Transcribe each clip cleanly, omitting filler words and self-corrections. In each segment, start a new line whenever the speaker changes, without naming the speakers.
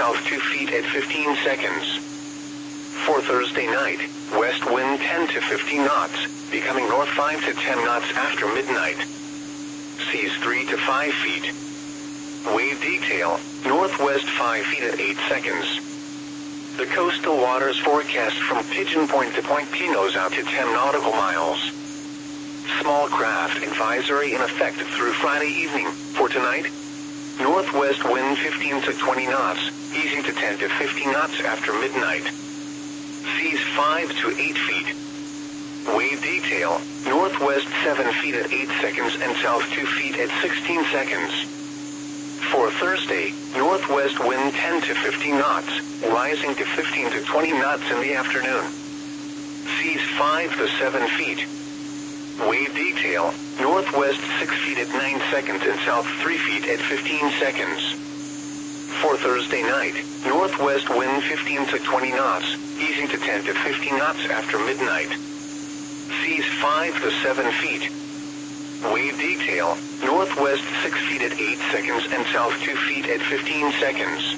south 2 feet at 15 seconds. For Thursday night, west wind 10 to 15 knots, becoming north 5 to 10 knots after midnight. Seas 3 to 5 feet. Wave detail, northwest 5 feet at 8 seconds. The coastal waters forecast from Pigeon Point to Point Pinos out to 10 nautical miles. Small craft advisory in effect through Friday evening. For tonight, northwest wind 15 to 20 knots, easing to 10 to 15 knots after midnight. Seas 5 to 8 feet. Wave detail, northwest 7 feet at 8 seconds and south 2 feet at 16 seconds. For Thursday, northwest wind 10 to 15 knots, rising to 15 to 20 knots in the afternoon. Seas 5 to 7 feet. Wave detail, northwest 6 feet at 9 seconds and south 3 feet at 15 seconds. For Thursday night, northwest wind 15 to 20 knots, easing to 10 to 15 knots after midnight. Seas 5 to 7 feet. Wave detail, northwest 6 feet at 8 seconds and south 2 feet at 15 seconds.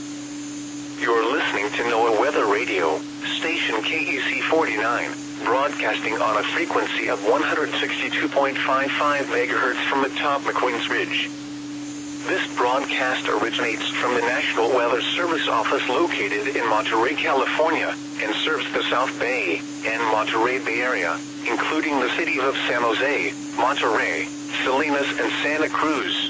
You're listening to NOAA Weather Radio, station KEC 49, broadcasting on a frequency of 162.55 MHz from atop McQueen's Ridge. This broadcast originates from the National Weather Service office located in Monterey, California, and serves the South Bay and Monterey Bay Area, including the cities of San Jose, Monterey, Salinas, and Santa Cruz.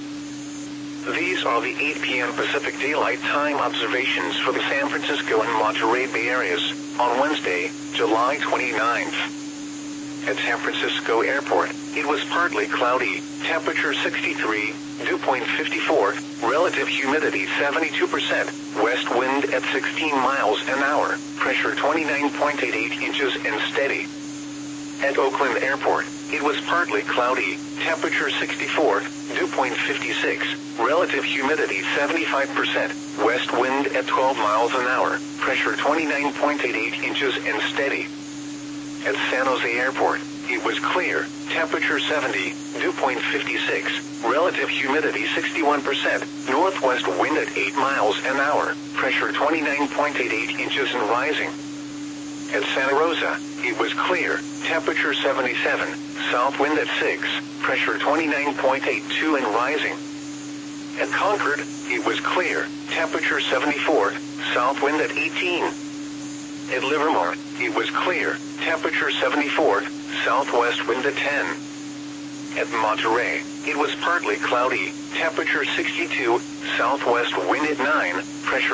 These are the 8 p.m. Pacific Daylight Time observations for the San Francisco and Monterey Bay areas on Wednesday, July 29th. At San Francisco Airport, it was partly cloudy, temperature 63, dew point 54, relative humidity 72%, west wind at 16 miles an hour, pressure 29.88 inches and steady. At Oakland Airport, it was partly cloudy, temperature 64, dew point 56, relative humidity 75%, west wind at 12 miles an hour, pressure 29.88 inches and steady. At San Jose Airport, it was clear, temperature 70, dew point 56, relative humidity 61%, northwest wind at 8 miles an hour, pressure 29.88 inches and rising. At Santa Rosa, it was clear, temperature 77, south wind at 6, pressure 29.82 and rising. At Concord, it was clear, temperature 74, south wind at 18. At Livermore, it was clear, temperature 74, southwest wind at 10. At Monterey, it was partly cloudy, temperature 62, southwest wind at 9, pressure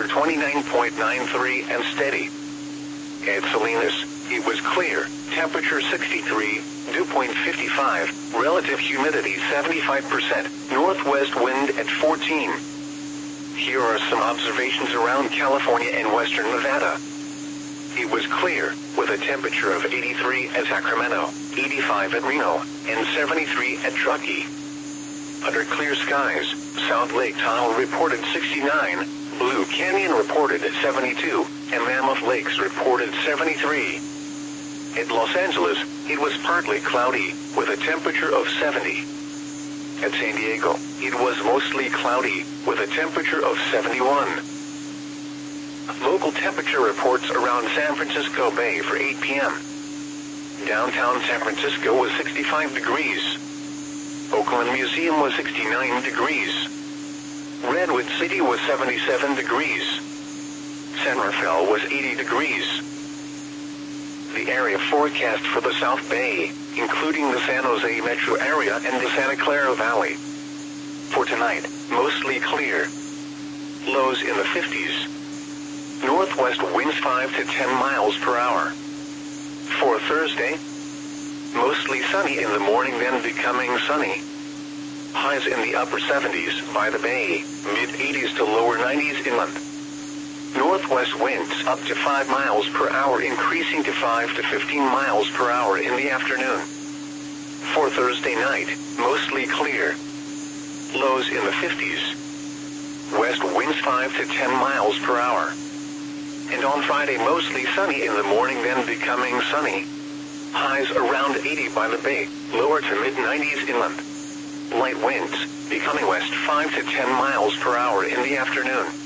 29.93 and steady. At Salinas, it was clear, temperature 63, dew point 55, relative humidity 75%, northwest wind at 14. Here are some observations around California and western Nevada. It was clear, with a temperature of 83 at Sacramento, 85 at Reno, and 73 at Truckee. Under clear skies, South Lake Tahoe reported 69, Blue Canyon reported 72, and Mammoth Lakes reported 73. At Los Angeles, it was partly cloudy, with a temperature of 70. At San Diego, it was mostly cloudy, with a temperature of 71. Local temperature reports around San Francisco Bay for 8 p.m. Downtown San Francisco was 65 degrees. Oakland Museum was 69 degrees. Redwood City was 77 degrees. San Rafael was 80 degrees. The area forecast for the South Bay, including the San Jose metro area and the Santa Clara Valley. For tonight, mostly clear. Lows in the 50s. Northwest winds 5 to 10 miles per hour. For Thursday, mostly sunny in the morning, then becoming sunny. Highs in the upper 70s by the bay, mid-80s to lower 90s inland. Northwest winds up to 5 miles per hour, increasing to 5 to 15 miles per hour in the afternoon. For Thursday night, mostly clear. Lows in the 50s. West winds 5 to 10 miles per hour. And on Friday, mostly sunny in the morning, then becoming sunny. Highs around 80 by the bay, lower to mid-90s inland. Light winds, becoming west 5 to 10 miles per hour in the afternoon.